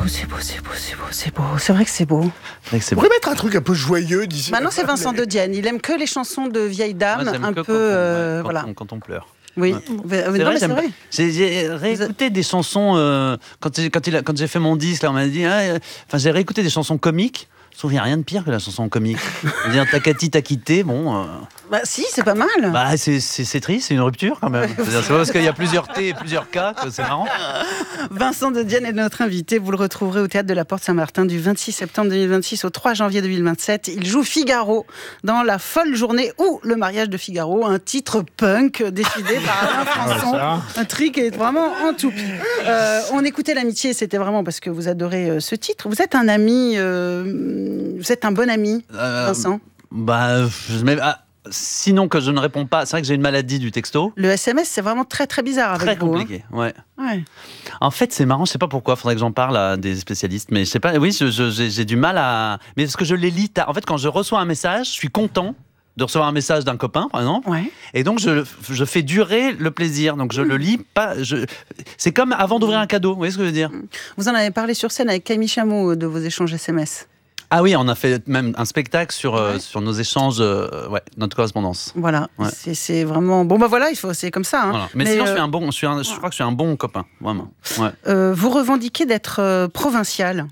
c'est beau. C'est vrai que c'est beau. On pourrait mettre un truc un peu joyeux d'ici. Maintenant, c'est Vincent de Dienne. Il aime que les chansons de vieilles dames, Moi, j'aime un que peu. quand on pleure. Oui, C'est non, vrai, mais c'est vrai. J'ai réécouté des chansons quand j'ai fait mon disque. Là, on m'a dit, j'ai réécouté des chansons comiques. Je trouve qu'il n'y a rien de pire que la chanson comique. C'est-à-dire, Takati t'a quitté, bon. Bah, si, c'est pas mal. Bah, c'est triste, c'est une rupture quand même. C'est pas parce qu'il y a plusieurs T et plusieurs K que c'est marrant. Vincent de Dienne est notre invité. Vous le retrouverez au Théâtre de la Porte Saint-Martin du 26 septembre 2026 au 3 janvier 2027. Il joue Figaro dans La folle journée ou Le mariage de Figaro, un titre punk décidé par Alain Françon. Un truc qui est vraiment en toupie. On écoutait l'amitié, c'était vraiment parce que vous adorez ce titre. Vous êtes un ami, vous êtes un bon ami, Vincent. Sinon que je ne réponds pas, c'est vrai que j'ai une maladie du texto. Le SMS, c'est vraiment très très bizarre avec très vous. Très compliqué, ouais. En fait, c'est marrant, je sais pas pourquoi, faudrait que j'en parle à des spécialistes, mais je sais pas, oui, j'ai du mal à... Mais parce que je les lis tard. En fait, quand je reçois un message, je suis content de recevoir un message d'un copain, par exemple, et donc je fais durer le plaisir, donc je le lis pas... C'est comme avant d'ouvrir un cadeau, vous voyez ce que je veux dire ? Vous en avez parlé sur scène avec Camille Chameau de vos échanges SMS. Ah oui, on a fait même un spectacle sur nos échanges, notre correspondance. Voilà, c'est vraiment... Bon, bah voilà, c'est comme ça. Hein. Voilà. Mais sinon, je crois que je suis un bon copain, vraiment. Ouais. Vous revendiquez d'être provincial.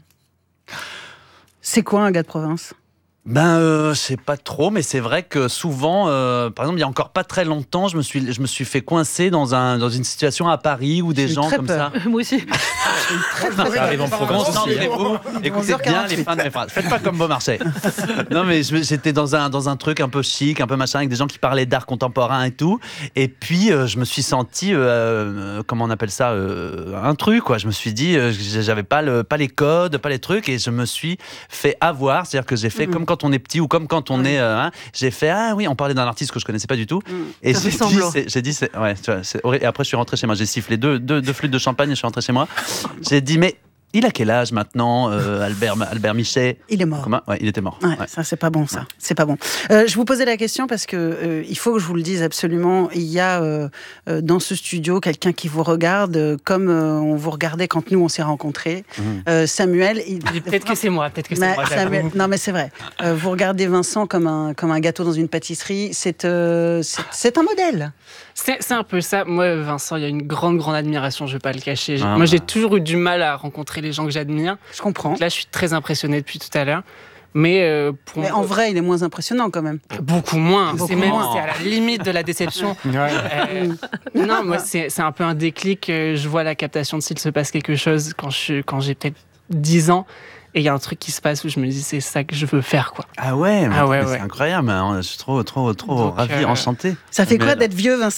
C'est quoi un gars de province ? Je sais pas trop, mais c'est vrai que souvent, par exemple, il y a encore pas très longtemps, je me suis fait coincer dans une situation à Paris où des gens comme ça. Moi aussi. Ça arrive en Provence. Concentrez-vous, écoutez bien les fins de mes phrases. Faites pas comme Beaumarchais. Non, mais j'étais dans un truc un peu chic, un peu machin, avec des gens qui parlaient d'art contemporain et tout. Et puis, je me suis senti, comment on appelle ça, un truc, quoi. Je me suis dit, j'avais pas les codes, pas les trucs, et je me suis fait avoir. C'est-à-dire que j'ai fait comme quand on est petit ou comme quand on est... j'ai fait, on parlait d'un artiste que je connaissais pas du tout. Et j'ai dit, c'est horrible. Et après, je suis rentré chez moi. J'ai sifflé deux flûtes de champagne et je suis rentré chez moi. J'ai dit, mais il a quel âge maintenant, Albert Michet ? Il est mort. Il était mort. Ça, c'est pas bon, ça. C'est pas bon. Je vous posais la question parce que il faut que je vous le dise absolument. Il y a dans ce studio quelqu'un qui vous regarde comme on vous regardait quand nous, on s'est rencontrés. Samuel. Peut-être que c'est moi. Samuel, non, mais c'est vrai. Vous regardez Vincent comme un gâteau dans une pâtisserie. C'est un modèle. C'est un peu ça. Moi, Vincent, il y a une grande admiration, je vais pas le cacher. Moi, j'ai toujours eu du mal à rencontrer les gens que j'admire. Je comprends. Donc là, je suis très impressionné depuis tout à l'heure. Mais en vrai, il est moins impressionnant quand même. Beaucoup moins. C'est à la limite de la déception. Non, moi, c'est un peu un déclic. Je vois la captation de s'il se passe quelque chose quand j'ai peut-être 10 ans. Et il y a un truc qui se passe où je me dis, c'est ça que je veux faire, quoi. Ah ouais, c'est incroyable. Je suis trop donc, ravi, enchanté. Ça fait quoi d'être vieux, Vincent ?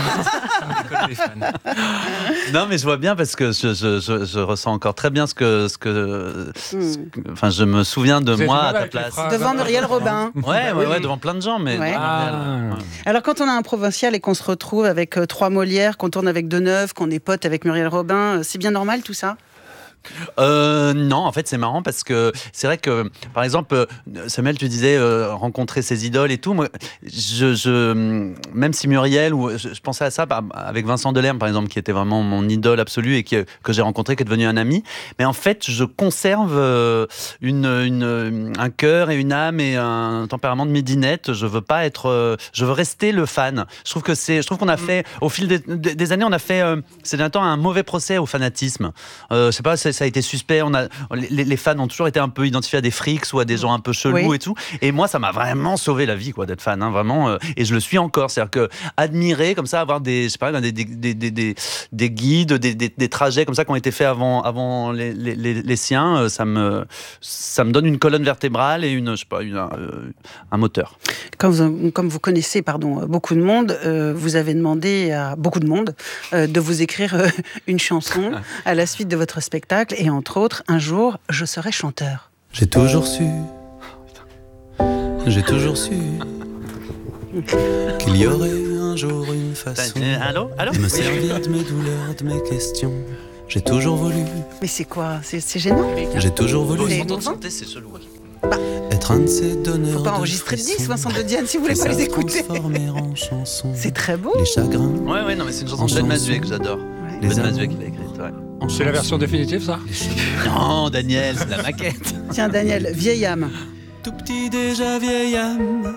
Non, mais je vois bien parce que je ressens encore très bien enfin, je me souviens de moi à ta place. Devant Muriel Robin. Ouais, devant plein de gens. Mais Alors, quand on a un provincial et qu'on se retrouve avec 3 Molières, qu'on tourne avec Deneuve, qu'on est pote avec Muriel Robin, c'est bien normal tout ça ? Non, en fait c'est marrant parce que c'est vrai que par exemple Samuel, tu disais rencontrer ses idoles et tout. Moi, même si Muriel, ou je pensais à ça avec Vincent Delerme par exemple, qui était vraiment mon idole absolue et que j'ai rencontré, qui est devenu un ami. Mais en fait je conserve un cœur et une âme et un tempérament de midinette. Je veux rester le fan. Je trouve qu'on a fait au fil des années, on a fait ces derniers temps un mauvais procès au fanatisme. Je sais pas, ça a été suspect. Les fans ont toujours été un peu identifiés à des freaks ou à des gens un peu chelous et tout. Et moi, ça m'a vraiment sauvé la vie, quoi, d'être fan, hein, vraiment. Et je le suis encore. C'est-à-dire que admirer comme ça, avoir des guides, des trajets comme ça qui ont été faits avant les siens, ça me donne une colonne vertébrale et un moteur. Comme vous connaissez, beaucoup de monde, vous avez demandé à beaucoup de monde de vous écrire une chanson à la suite de votre spectacle. Et entre autres, un jour, je serai chanteur. J'ai toujours su qu'il y aurait un jour une façon de me servir de mes douleurs, de mes questions. J'ai toujours voulu. Mais c'est quoi ? C'est gênant ? J'ai toujours voulu c'est chelou. être un de ces donneurs. Faut pas enregistrer de 10, Vincent de Dienne, si vous voulez pas les écouter. C'est très beau. Les chagrins. Ouais, non, mais c'est une chanson de Ben Mazuet que j'adore. Ben Mazuet qui l'a écrite, C'est la version définitive, ça? Non, Daniel, c'est la maquette. Tiens, Daniel, vieille âme. Tout petit déjà vieille âme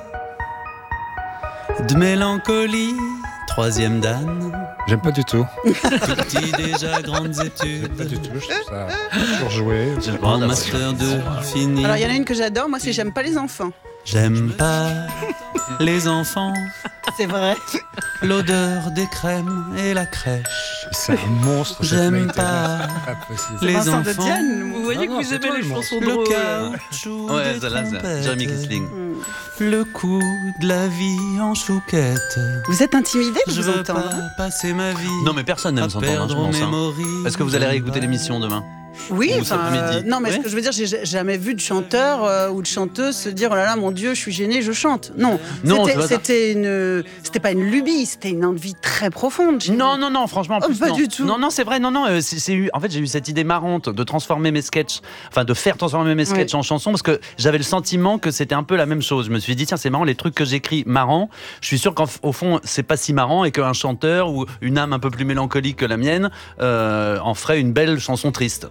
de mélancolie, troisième dan. J'aime pas du tout. Tout petit déjà grandes études. Pas du tout, je trouve ça surjoué. En master 2 fini. Alors, il y en a une que j'adore, moi, c'est J'aime pas les enfants. J'aime pas les enfants, C'est vrai. l'odeur des crèmes et la crèche. C'est un monstre. cette J'aime humanité. pas C'est pas possible. les Vincent de enfants, Dienne. Vous voyez que vous aimez les chansons le drôles. caoutchouc Ouais, des celle-là, c'est trompettes, Jeremy Kissling. le coup de la vie en chouquette. Vous êtes intimidé de Je vous veux entendre. pas passer ma vie Non, mais personne à n'aime s'entendre, hein, je perdre pense. mes hein. morilles. Est-ce que vous allez réécouter l'émission demain? Oui, Ou cet après-midi. non, mais Oui. ce que je veux dire, j'ai jamais vu de chanteur ou de chanteuse se dire oh là là, mon Dieu, je suis gênée, je chante. Non, Non, c'est pas ça. c'était pas une lubie, c'était une envie très profonde. chez Non, vous. non, non, franchement, en Oh, plus, pas non. du tout. Non, non, c'est vrai, non, non. En fait, j'ai eu cette idée marrante de transformer mes sketchs, enfin, de faire transformer mes sketchs Ouais. en chansons, parce que j'avais le sentiment que c'était un peu la même chose. Je me suis dit, tiens, c'est marrant, les trucs que j'écris marrants. Je suis sûr qu'au fond, c'est pas si marrant et qu'un chanteur ou une âme un peu plus mélancolique que la mienne en ferait une belle chanson triste.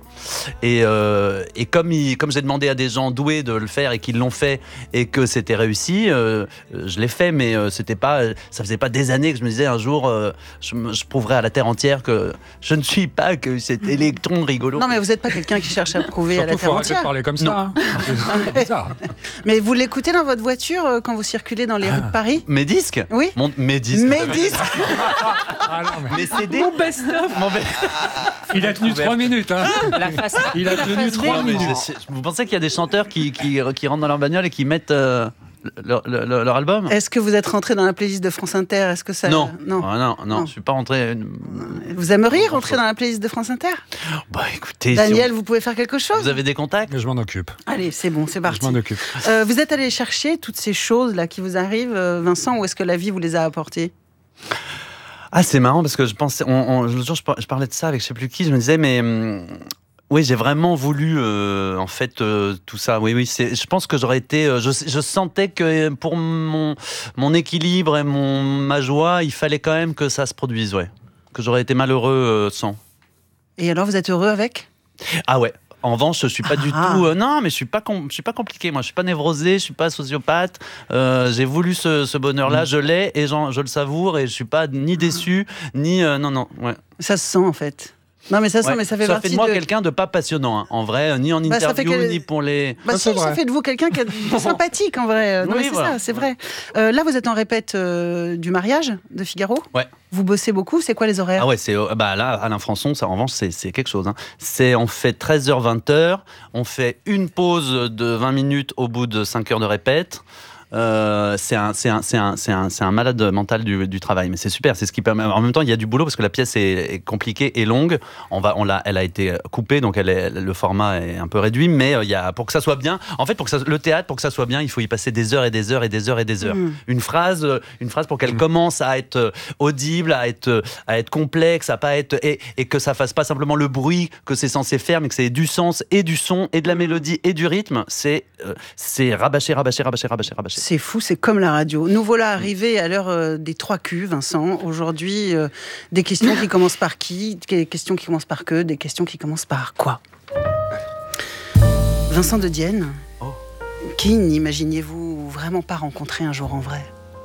Et comme j'ai demandé à des gens doués de le faire et qu'ils l'ont fait et que c'était réussi, je l'ai fait, mais ça faisait pas des années que je me disais un jour, je prouverai à la terre entière que je ne suis pas que cet électron rigolo. Non, mais vous n'êtes pas quelqu'un qui cherche à prouver à la Surtout, terre faut arrêter de entière. parler comme ça. Non. hein. C'est bizarre. Mais vous l'écoutez dans votre voiture quand vous circulez dans les rues de Paris? Mes disques Oui. Mes disques. Mes disques. Ah non, mais Mes CD. Mon best-of. il a tenu 3 minutes. Hein. La face. Il a tenu 3 Non, mais minutes. vous pensez qu'il y a des chanteurs qui rentrent dans leur bagnole et qui mettent leur album? Est-ce que vous êtes rentré dans la playlist de France Inter? Est-ce que ça Non. Non. Ah, non, Non. je suis pas rentré. Vous aimeriez rentrer dans la playlist de France Inter? Bah écoutez, Daniel, vous pouvez faire quelque si chose? vous avez des contacts. Mais je m'en occupe. Allez, c'est bon, c'est parti. Je m'en occupe. Vous êtes allé chercher toutes ces choses là qui vous arrivent, Vincent, ou est-ce que la vie vous les a apportées? Ah, c'est marrant parce que je pensais, l'autre jour, je parlais de ça avec je sais plus qui, je me disais, mais oui, j'ai vraiment voulu, en fait, tout ça. Oui, je pense que j'aurais été, je sentais que pour mon équilibre et ma joie, il fallait quand même que ça se produise, ouais. Que j'aurais été malheureux sans. Et alors, vous êtes heureux avec? Ah ouais. En revanche, je suis pas du tout. Non, mais je suis pas compliqué. Moi, je suis pas névrosé, je suis pas sociopathe. J'ai voulu ce bonheur-là, je l'ai et je le savoure et je suis pas ni déçu ni non. Ouais. Ça se sent en fait. Non, mais ça se sent, Ouais. mais ça fait Ça partie fait de moi de... quelqu'un de pas passionnant, hein. En vrai, ni en Bah, ça fait interview, que- ni pour les. Bah Ça, si, c'est ça vrai. fait de vous quelqu'un qui est sympathique en vrai. Non, Oui, mais c'est voilà. ça, c'est vrai. Là, vous êtes en répète du mariage de Figaro. Ouais. Vous bossez beaucoup. C'est quoi les horaires? Ah ouais, c'est là Alain Françon, ça en revanche c'est quelque chose. Hein. On fait 13h 20h, on fait une pause de 20 minutes au bout de 5 heures de répète. C'est un malade mental du travail, mais c'est super. C'est ce qui permet. En même temps, il y a du boulot parce que la pièce est compliquée et longue. Elle a été coupée, donc le format est un peu réduit. Mais pour que ça soit bien, en fait, le théâtre, pour que ça soit bien, il faut y passer des heures et des heures et des heures et des heures. Une phrase pour qu'elle commence à être audible, à être complexe, à pas être et que ça fasse pas simplement le bruit que c'est censé faire, mais que c'est du sens et du son et de la mélodie et du rythme. C'est rabâcher. C'est fou, c'est comme la radio. Nous voilà arrivés à l'heure des 3 Q, Vincent. Aujourd'hui, des questions qui commencent par qui, des questions qui commencent par que, des questions qui commencent par quoi. Vincent de Dienne, qui n'imaginiez-vous vraiment pas rencontrer un jour en vrai?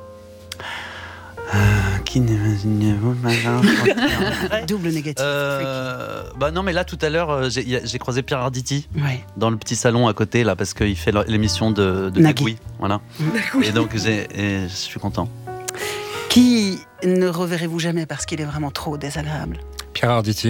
Qui n'imaginez-vous Double négatif. Bah non, mais là tout à l'heure j'ai croisé Pierre Arditi Ouais. dans le petit salon à côté là parce qu'il fait l'émission de Nagui. Nagui, voilà. Et donc je suis content. Qui ne reverrez-vous jamais parce qu'il est vraiment trop désagréable? Pierre Arditi.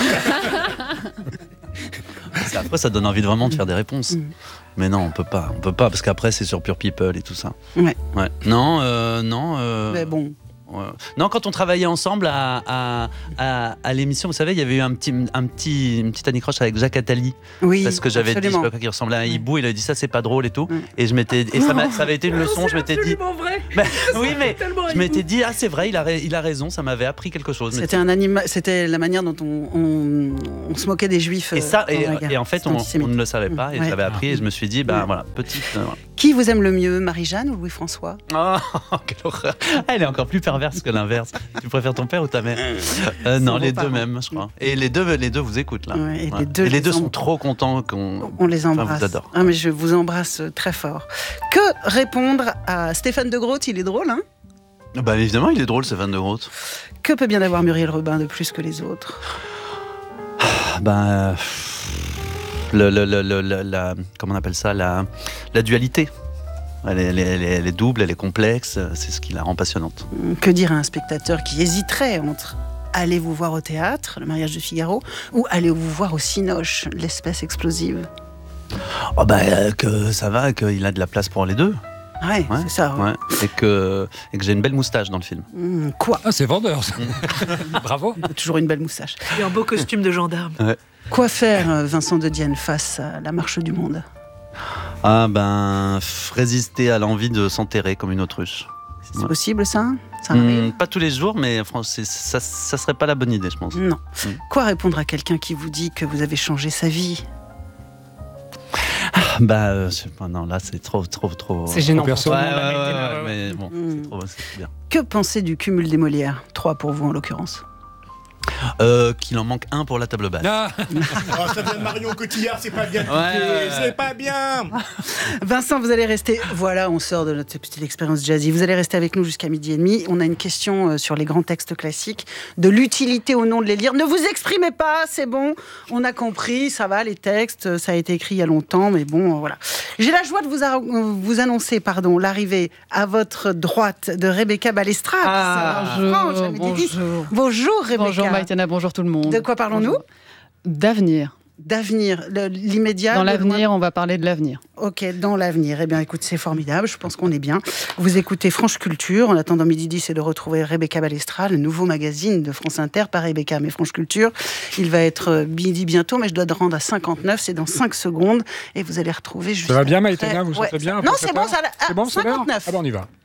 Après ça donne envie de vraiment de faire des réponses. Mais non, on peut pas parce qu'après c'est sur Pure People et tout ça. Ouais. Non. Mais bon. Ouais. Non, quand on travaillait ensemble à l'émission, vous savez, il y avait eu une petite anicroche avec Jacques Attali. Oui, Parce que j'avais dit, je sais absolument. pas quoi, qu'il ressemblait à un hibou, il a dit ça c'est pas drôle et tout. Et ça avait été une leçon, je m'étais dit. Vrai. Oui, mais je m'étais dit, ah c'est vrai, il a raison, ça m'avait appris quelque chose. C'était la manière dont on se moquait des juifs. Et ça, pendant la guerre. et en fait, C'était on antisémite. ne le savait pas, et Ouais. je l'avais appris, et je me suis dit, voilà, petite. Voilà. Qui vous aime le mieux, Marie-Jeanne ou Louis-François ? Oh, quelle horreur. Elle est encore plus perverse que l'inverse. Tu préfères ton père ou ta mère ? Non, les deux mêmes, je crois. Et les deux vous écoutent, là. Ouais, et les deux sont trop contents qu'on... On les embrasse. Enfin, vous adore. Ah, mais je vous embrasse très fort. Que répondre à Stéphane de Groot ? Il est drôle, hein ? Bah, évidemment, il est drôle, Stéphane de Groot. Que peut bien avoir Muriel Robin de plus que les autres ? Comment on appelle ça, la dualité. Elle est double, elle est complexe, c'est ce qui la rend passionnante. Que dire à un spectateur qui hésiterait entre aller vous voir au théâtre, le mariage de Figaro, ou aller vous voir au Cinoche, l'espèce explosive ? Que ça va, qu'il a de la place pour les deux. Ouais, c'est ça. Ouais. Et que j'ai une belle moustache dans le film. Quoi ? Ah, c'est vendeur, ça. Bravo. Toujours une belle moustache. Et un beau costume de gendarme. Ouais. Quoi faire, Vincent de Dienne, face à la marche du monde ? Résister à l'envie de s'enterrer comme une autruche. C'est possible, ça ? Ça arrive ? Pas tous les jours, mais ça serait pas la bonne idée, je pense. Non. Quoi répondre à quelqu'un qui vous dit que vous avez changé sa vie ? Non, là, c'est trop. C'est gênant. Perso. Mais bon, c'est bien. Que pensez du cumul des Molières ? 3 pour vous, en l'occurrence. Qu'il en manque un pour la table basse. Ah, Ça vient de Marion Cotillard, c'est pas bien. C'est pas bien. Vincent, vous allez rester... Voilà, on sort de notre petite expérience jazzy. Vous allez rester avec nous jusqu'à 12h30. On a une question sur les grands textes classiques, de l'utilité ou non de les lire. Ne vous exprimez pas, c'est bon. On a compris, ça va, les textes, ça a été écrit il y a longtemps, mais bon, voilà. J'ai la joie de vous annoncer l'arrivée à votre droite de Rebecca Balestrade. Bonjour, Rebecca. Bonjour Maïtena, bonjour tout le monde. De quoi parlons-nous ? D'avenir. D'avenir, l'immédiat. Dans l'avenir, on va parler de l'avenir. Ok, dans l'avenir. Eh bien, écoute, c'est formidable. Je pense qu'on est bien. Vous écoutez France Culture. En attendant 12h10, c'est de retrouver Rebecca Balestrade, le nouveau magazine de France Inter, pas Rebecca, mais France Culture. Il va être midi bientôt, mais je dois te rendre à 59. C'est dans 5 secondes. Et vous allez retrouver juste. ça va bien, Maïtena, vous sentez bien ? Non, c'est bon, ça. C'est bon, c'est 59. Ah bon, on y va.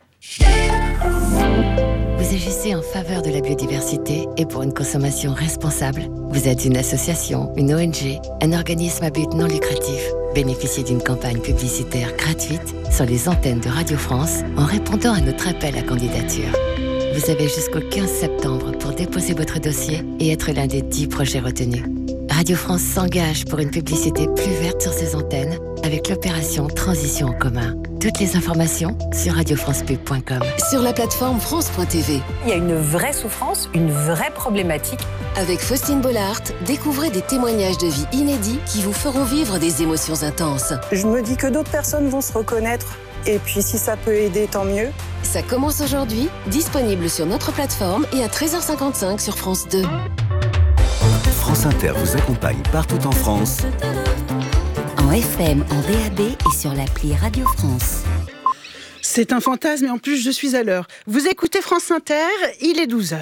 Vous agissez en faveur de la biodiversité et pour une consommation responsable. Vous êtes une association, une ONG, un organisme à but non lucratif. Bénéficiez d'une campagne publicitaire gratuite sur les antennes de Radio France en répondant à notre appel à candidature. Vous avez jusqu'au 15 septembre pour déposer votre dossier et être l'un des 10 projets retenus. Radio France s'engage pour une publicité plus verte sur ses antennes avec l'opération Transition en commun. Toutes les informations sur radiofrancepub.com. Sur la plateforme France.tv. Il y a une vraie souffrance, une vraie problématique. Avec Faustine Bollard, découvrez des témoignages de vie inédits qui vous feront vivre des émotions intenses. Je me dis que d'autres personnes vont se reconnaître. Et puis si ça peut aider, tant mieux. Ça commence aujourd'hui, disponible sur notre plateforme et à 13h55 sur France 2. France Inter vous accompagne partout en France. En FM, en DAB et sur l'appli Radio France. C'est un fantasme et en plus je suis à l'heure. Vous écoutez France Inter, il est 12h.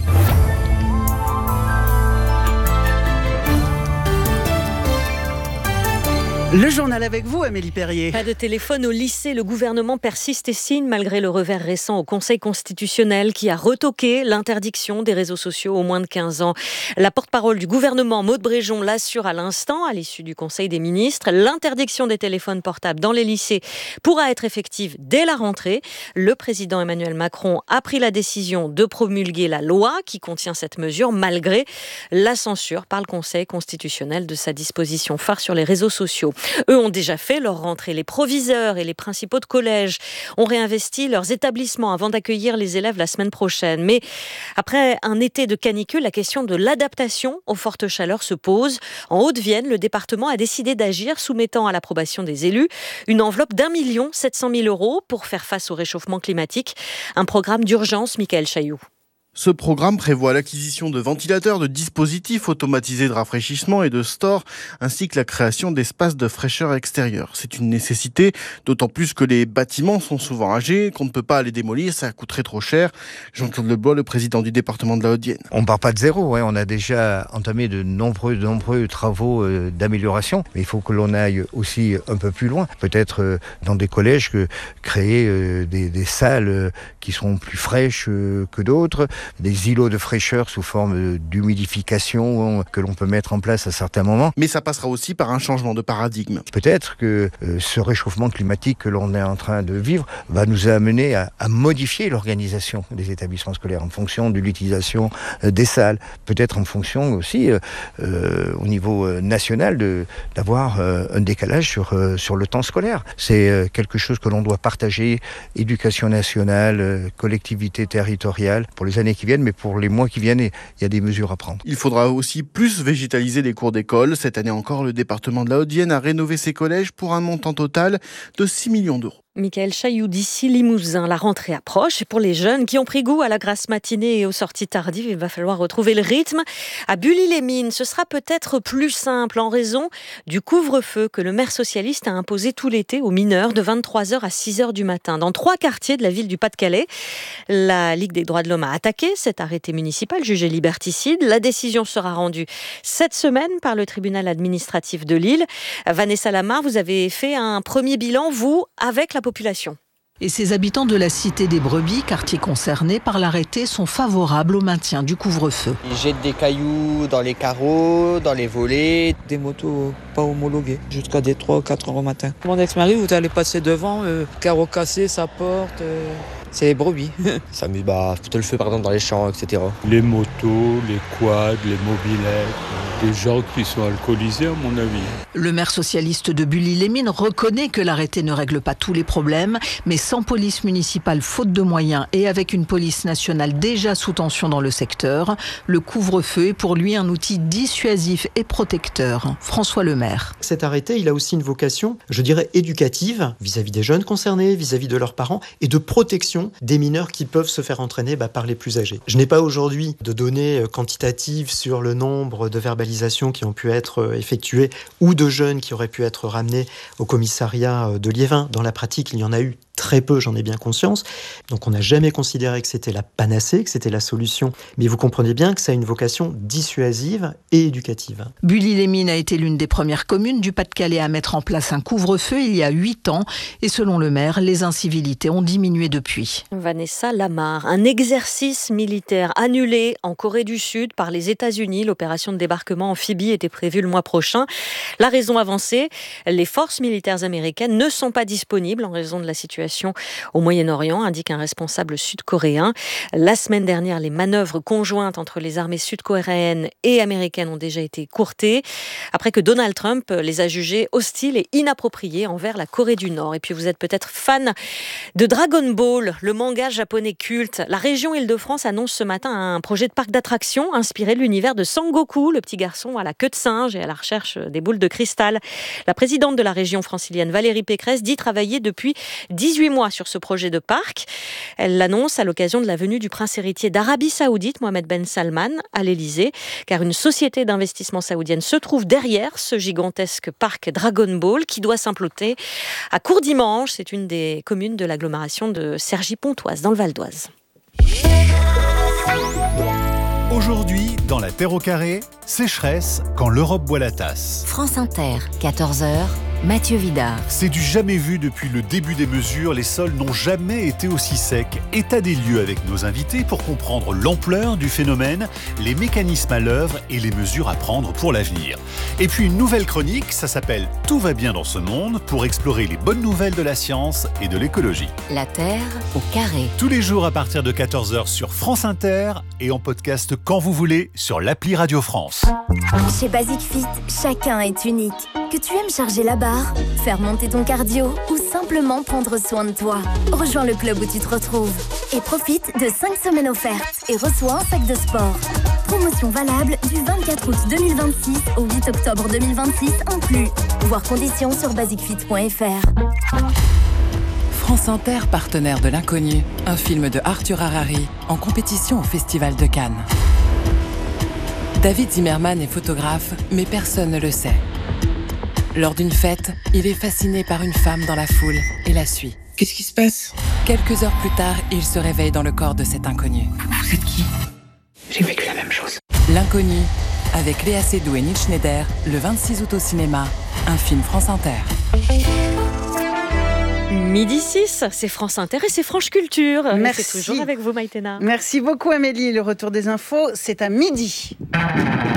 Le journal avec vous, Amélie Perrier. Pas de téléphone au lycée. Le gouvernement persiste et signe malgré le revers récent au Conseil constitutionnel qui a retoqué l'interdiction des réseaux sociaux aux moins de 15 ans. La porte-parole du gouvernement, Maud Bréjon, l'assure à l'instant, à l'issue du Conseil des ministres. L'interdiction des téléphones portables dans les lycées pourra être effective dès la rentrée. Le président Emmanuel Macron a pris la décision de promulguer la loi qui contient cette mesure malgré la censure par le Conseil constitutionnel de sa disposition phare sur les réseaux sociaux. Eux ont déjà fait leur rentrée. Les proviseurs et les principaux de collège ont réinvesti leurs établissements avant d'accueillir les élèves la semaine prochaine. Mais après un été de canicule, la question de l'adaptation aux fortes chaleurs se pose. En Haute-Vienne, le département a décidé d'agir, soumettant à l'approbation des élus une enveloppe d'1 700 000 € pour faire face au réchauffement climatique. Un programme d'urgence, Michael Chailloux. Ce programme prévoit l'acquisition de ventilateurs, de dispositifs automatisés de rafraîchissement et de stores, ainsi que la création d'espaces de fraîcheur extérieurs. C'est une nécessité, d'autant plus que les bâtiments sont souvent âgés, qu'on ne peut pas les démolir, ça coûterait trop cher. Jean-Claude Lebois, le président du département de la Haute-Vienne. On ne part pas de zéro, on a déjà entamé de nombreux travaux d'amélioration, mais il faut que l'on aille aussi un peu plus loin, peut-être dans des collèges, créer des salles qui seront plus fraîches que d'autres, des îlots de fraîcheur sous forme d'humidification que l'on peut mettre en place à certains moments. Mais ça passera aussi par un changement de paradigme. Peut-être que ce réchauffement climatique que l'on est en train de vivre va nous amener à modifier l'organisation des établissements scolaires en fonction de l'utilisation des salles, peut-être en fonction aussi au niveau national d'avoir un décalage sur le temps scolaire. C'est quelque chose que l'on doit partager, éducation nationale, collectivité territoriale, pour les années qui viennent, mais pour les mois qui viennent, il y a des mesures à prendre. Il faudra aussi plus végétaliser les cours d'école. Cette année encore, le département de la Haute-Vienne a rénové ses collèges pour un montant total de 6 millions d'euros. Michael Chailloux d'ici Limousin, la rentrée approche et pour les jeunes qui ont pris goût à la grasse matinée et aux sorties tardives, il va falloir retrouver le rythme. À Bully-les-Mines, ce sera peut-être plus simple en raison du couvre-feu que le maire socialiste a imposé tout l'été aux mineurs de 23h à 6h du matin. Dans 3 quartiers de la ville du Pas-de-Calais, la Ligue des droits de l'homme a attaqué cet arrêté municipal jugé liberticide. La décision sera rendue cette semaine par le tribunal administratif de Lille. Vanessa Lamar, vous avez fait un premier bilan, vous, avec la population. Et ces habitants de la Cité des Brebis, quartier concerné par l'arrêté, sont favorables au maintien du couvre-feu. Ils jettent des cailloux dans les carreaux, dans les volets. Des motos pas homologuées, jusqu'à des 3 ou 4 heures au matin. Mon ex-mari, vous allez passer devant, carreau cassé, sa porte... C'est les brebis. Ça amuse, foutre le feu par exemple dans les champs, etc. Les motos, les quads, les mobylettes, des gens qui sont alcoolisés à mon avis. Le maire socialiste de Bully-les-Mines reconnaît que l'arrêté ne règle pas tous les problèmes, mais sans police municipale faute de moyens et avec une police nationale déjà sous tension dans le secteur, le couvre-feu est pour lui un outil dissuasif et protecteur. François Le Maire. Cet arrêté, il a aussi une vocation, je dirais, éducative vis-à-vis des jeunes concernés, vis-à-vis de leurs parents et de protection des mineurs qui peuvent se faire entraîner par les plus âgés. Je n'ai pas aujourd'hui de données quantitatives sur le nombre de verbalisations qui ont pu être effectuées ou de jeunes qui auraient pu être ramenés au commissariat de Liévin. Dans la pratique, il y en a eu très peu, j'en ai bien conscience. Donc on n'a jamais considéré que c'était la panacée, que c'était la solution. Mais vous comprenez bien que ça a une vocation dissuasive et éducative. Bully-les-Mines a été l'une des premières communes du Pas-de-Calais à mettre en place un couvre-feu il y a 8 ans. Et selon le maire, les incivilités ont diminué depuis. Vanessa Lamar, un exercice militaire annulé en Corée du Sud par les États-Unis. L'opération de débarquement amphibie était prévue le mois prochain. La raison avancée, les forces militaires américaines ne sont pas disponibles en raison de la situation au Moyen-Orient, indique un responsable sud-coréen. La semaine dernière, les manœuvres conjointes entre les armées sud-coréennes et américaines ont déjà été courtées, après que Donald Trump les a jugées hostiles et inappropriées envers la Corée du Nord. Et puis vous êtes peut-être fan de Dragon Ball, le manga japonais culte. La région Île-de-France annonce ce matin un projet de parc d'attractions inspiré de l'univers de Sangoku, le petit garçon à la queue de singe et à la recherche des boules de cristal. La présidente de la région francilienne, Valérie Pécresse, dit travailler depuis 18 mois sur ce projet de parc. Elle l'annonce à l'occasion de la venue du prince héritier d'Arabie Saoudite, Mohamed Ben Salman, à l'Elysée, car une société d'investissement saoudienne se trouve derrière ce gigantesque parc Dragon Ball qui doit s'implanter à Courdimanche. C'est une des communes de l'agglomération de Cergy-Pontoise, dans le Val d'Oise. Aujourd'hui, dans la Terre au carré, sécheresse quand l'Europe boit la tasse. France Inter, 14h, Mathieu Vidard. C'est du jamais vu depuis le début des mesures, les sols n'ont jamais été aussi secs. État des lieux avec nos invités pour comprendre l'ampleur du phénomène, les mécanismes à l'œuvre et les mesures à prendre pour l'avenir. Et puis une nouvelle chronique, ça s'appelle « Tout va bien dans ce monde » pour explorer les bonnes nouvelles de la science et de l'écologie. La Terre au carré. Tous les jours à partir de 14h sur France Inter et en podcast quand vous voulez sur l'appli Radio France. Chez Basic Fit, chacun est unique. Que tu aimes charger la barre, faire monter ton cardio ou simplement prendre soin de toi. Rejoins le club où tu te retrouves et profite de 5 semaines offertes et reçois un sac de sport. Promotion valable du 24 août 2026 au 8 octobre 2026 inclus. Voir conditions sur basicfit.fr. France Inter, partenaire de l'Inconnu, un film de Arthur Harari en compétition au Festival de Cannes. David Zimmerman est photographe, mais personne ne le sait. Lors d'une fête, il est fasciné par une femme dans la foule et la suit. Qu'est-ce qui se passe ? Quelques heures plus tard, il se réveille dans le corps de cet inconnu. Vous êtes qui ? J'ai vécu la même chose. L'Inconnu, avec Léa Seydoux et Neil Schneider, le 26 août au cinéma, un film France Inter. Midi 6, c'est France Inter et c'est Franche Culture. Merci. C'est toujours avec vous, Maïtena. Merci beaucoup Amélie. Le retour des infos, c'est à midi.